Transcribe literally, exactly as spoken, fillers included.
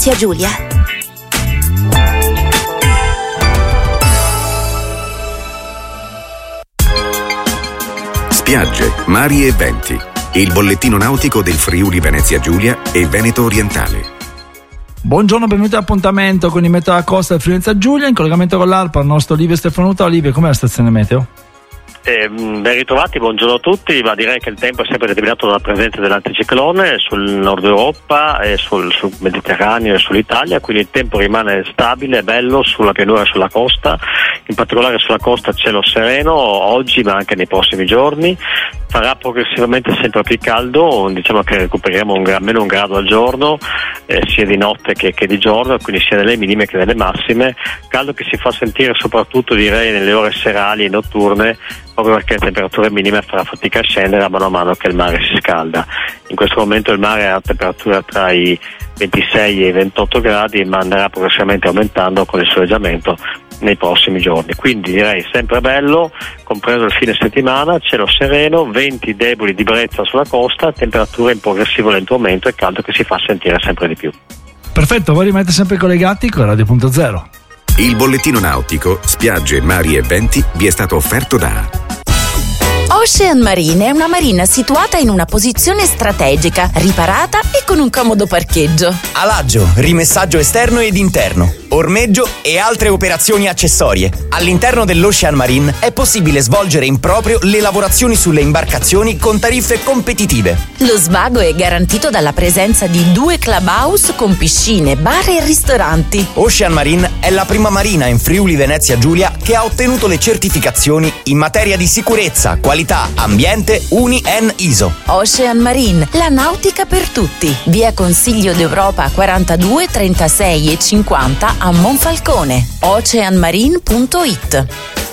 Venezia Giulia. Spiagge, mari e venti. Il bollettino nautico del Friuli Venezia Giulia e Veneto Orientale. Buongiorno, benvenuti all'appuntamento con il meteo della costa del Friuli Venezia Giulia, in collegamento con l'Alpa, il nostro Olivia Stefanuta. Olivia, com'è la stazione meteo? Eh, ben ritrovati, buongiorno a tutti. Ma direi che il tempo è sempre determinato dalla presenza dell'anticiclone sul nord Europa e sul, sul Mediterraneo e sull'Italia, quindi il tempo rimane stabile, bello sulla pianura e sulla costa, in particolare sulla costa cielo sereno oggi ma anche nei prossimi giorni. Farà progressivamente sempre più caldo, diciamo che recuperiamo un, almeno un grado al giorno, eh, sia di notte che, che di giorno, quindi sia nelle minime che nelle massime. Caldo che si fa sentire soprattutto, direi, nelle ore serali e notturne, proprio perché la temperatura minima farà fatica a scendere a mano a mano che il mare si scalda. In questo momento il mare ha una temperatura tra i ventisei e i ventotto gradi, ma andrà progressivamente aumentando con il soleggiamento nei prossimi giorni, quindi direi sempre bello, compreso il fine settimana, cielo sereno, venti deboli di brezza sulla costa, temperature in progressivo lento aumento e caldo che si fa sentire sempre di più. Perfetto, voi rimanete sempre collegati con Radio Punto Zero. Il bollettino nautico, spiagge, mari e venti vi è stato offerto da Ocean Marine è una marina situata in una posizione strategica, riparata e con un comodo parcheggio. Alaggio, rimessaggio esterno ed interno, ormeggio e altre operazioni accessorie. All'interno dell'Ocean Marine è possibile svolgere in proprio le lavorazioni sulle imbarcazioni con tariffe competitive. Lo svago è garantito dalla presenza di due clubhouse con piscine, bar e ristoranti. Ocean Marine è la prima marina in Friuli Venezia Giulia che ha ottenuto le certificazioni in materia di sicurezza, qualità, ambiente U N I E N I S O. Ocean Marine, la nautica per tutti. Via Consiglio d'Europa quarantadue, trentasei e cinquanta a Monfalcone. ocean marine punto it.